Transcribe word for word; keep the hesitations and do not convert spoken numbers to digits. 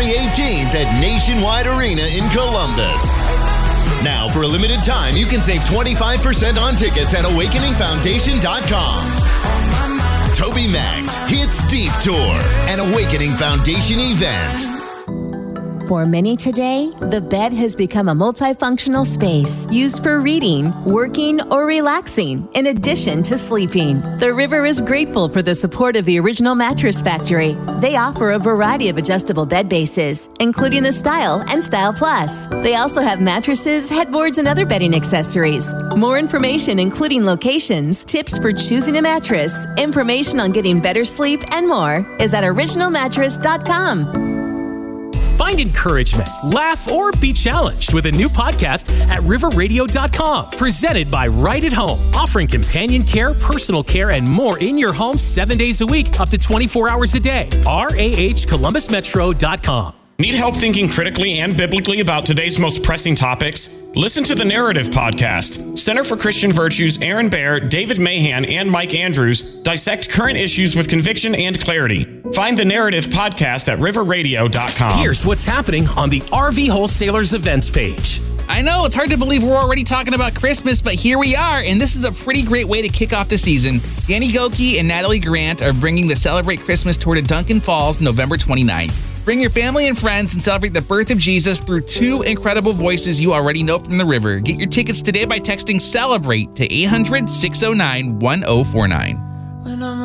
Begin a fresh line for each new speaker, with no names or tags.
January eighteenth at Nationwide Arena in Columbus. Now, for a limited time, you can save twenty-five percent on tickets at awakening foundation dot com. TobyMac Hits Deep Tour, an Awakening Foundation event.
For many today, the bed has become a multifunctional space used for reading, working, or relaxing, in addition to sleeping. The River is grateful for the support of the Original Mattress Factory. They offer a variety of adjustable bed bases, including the Style and Style Plus. They also have mattresses, headboards, and other bedding accessories. More information, including locations, tips for choosing a mattress, information on getting better sleep, and more, is at original mattress dot com.
Find encouragement, laugh, or be challenged with a new podcast at river radio dot com. Presented by Right at Home, offering companion care, personal care, and more in your home seven days a week, up to twenty-four hours a day. R A H columbus metro dot com.
Need help thinking critically and biblically about today's most pressing topics? Listen to the Narrative Podcast. Center for Christian Virtues, Aaron Baer, David Mahan, and Mike Andrews dissect current issues with conviction and clarity. Find the Narrative Podcast at river radio dot com.
Here's what's happening on the R V Wholesalers events page.
I know, it's hard to believe we're already talking about Christmas, but here we are, and this is a pretty great way to kick off the season. Danny Goki and Natalie Grant are bringing the Celebrate Christmas tour to Duncan Falls November twenty-ninth. Bring your family and friends and celebrate the birth of Jesus through two incredible voices you already know from the River. Get your tickets today by texting CELEBRATE to eight hundred, six oh nine, one oh four nine.